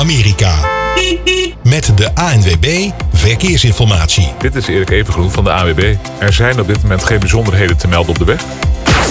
Amerika. Met de ANWB Verkeersinformatie. Dit is Erik Evengroen van de ANWB. Er zijn op dit moment geen bijzonderheden te melden op de weg.